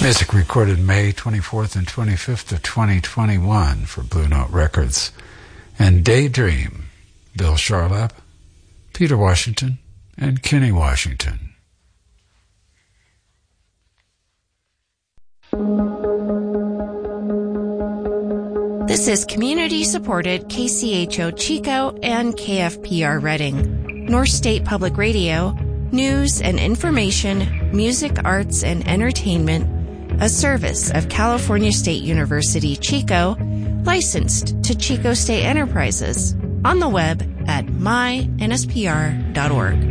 Music recorded May 24th and 25th of 2021 for Blue Note Records. And Daydream, Bill Charlap, Peter Washington, and Kenny Washington. This is community-supported KCHO Chico and KFPR Reading, North State Public Radio, news and information, music, arts, and entertainment, a service of California State University, Chico, licensed to Chico State Enterprises, on the web at mynspr.org.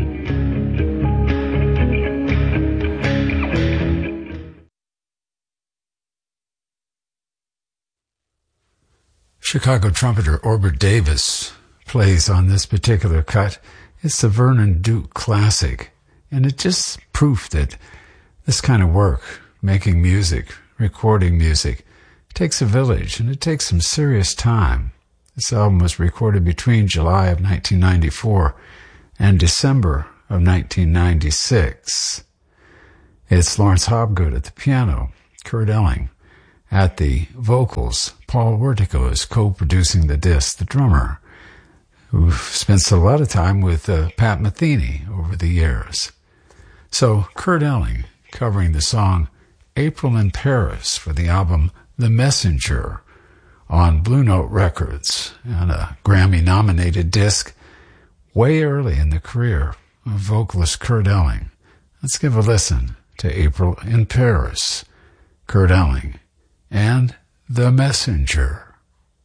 Chicago trumpeter Orbert Davis plays on this particular cut. It's the Vernon Duke classic, and it's just proof that this kind of work, making music, recording music, takes a village, and it takes some serious time. This album was recorded between July of 1994 and December of 1996. It's Lawrence Hobgood at the piano, Kurt Elling at the vocals. Paul Wertico is co-producing the disc, the drummer, who spent a lot of time with Pat Metheny over the years. So Kurt Elling covering the song April in Paris for the album The Messenger on Blue Note Records, and a Grammy-nominated disc way early in the career of vocalist Kurt Elling. Let's give a listen to April in Paris, Kurt Elling, and The Messenger.